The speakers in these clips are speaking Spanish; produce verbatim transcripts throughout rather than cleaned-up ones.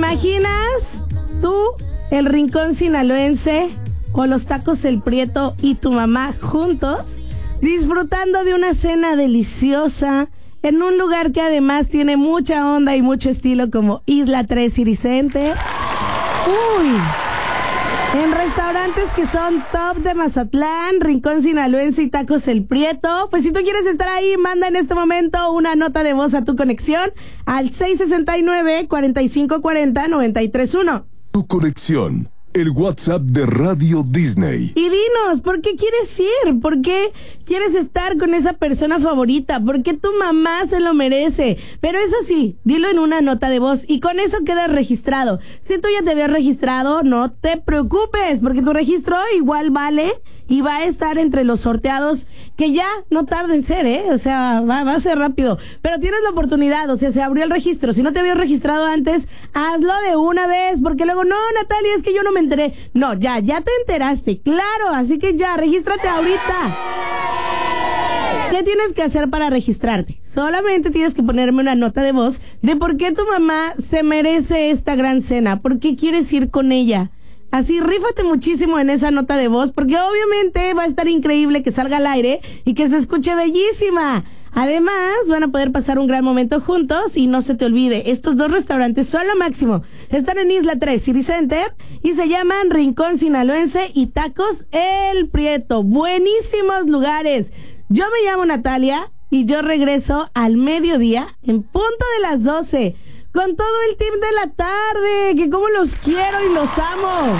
imaginas tú, el Rincón Sinaloense o los Tacos El Prieto y tu mamá juntos disfrutando de una cena deliciosa en un lugar que además tiene mucha onda y mucho estilo como Isla tres City Center? Uy, en restaurantes que son top de Mazatlán, Rincón Sinaloense y Tacos El Prieto. Pues si tú quieres estar ahí, manda en este momento una nota de voz a tu conexión al seis sesenta y nueve, cuarenta y cinco cuarenta, noventa y tres uno. Tu conexión, el WhatsApp de Radio Disney. Y dinos, ¿por qué quieres ir? ¿Por qué quieres estar con esa persona favorita? ¿Por qué tu mamá se lo merece? Pero eso sí, dilo en una nota de voz y con eso quedas registrado. Si tú ya te habías registrado, no te preocupes, porque tu registro igual vale y va a estar entre los sorteados que ya no tarda en ser, ¿eh? O sea, va, va a ser rápido. Pero tienes la oportunidad, o sea, se abrió el registro. Si no te habías registrado antes, hazlo de una vez, porque luego, no, Natalia, es que yo no me enteré. No, ya, ya te enteraste, claro, así que ya, regístrate ahorita. ¿Qué tienes que hacer para registrarte? Solamente tienes que ponerme una nota de voz de por qué tu mamá se merece esta gran cena, por qué quieres ir con ella. Así, rífate muchísimo en esa nota de voz, porque obviamente va a estar increíble que salga al aire y que se escuche bellísima. Además, van a poder pasar un gran momento juntos y no se te olvide, estos dos restaurantes son lo máximo. Están en Isla tres City Center y se llaman Rincón Sinaloense y Tacos El Prieto. Buenísimos lugares. Yo me llamo Natalia y yo regreso al mediodía en punto de las doce. Con todo el team de la tarde, que como los quiero y los amo.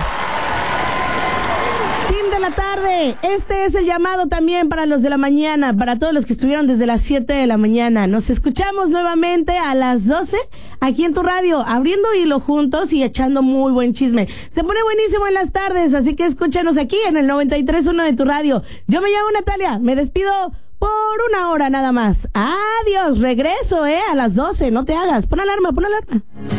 Team de la tarde, este es el llamado también para los de la mañana, para todos los que estuvieron desde las siete de la mañana. Nos escuchamos nuevamente a las doce aquí en tu radio, abriendo hilo juntos y echando muy buen chisme. Se pone buenísimo en las tardes, así que escúchanos aquí en el noventa y tres punto uno de tu radio. Yo me llamo Natalia, me despido por una hora nada más. Adiós, regreso, eh, a las doce, no te hagas. Pon alarma, pon alarma.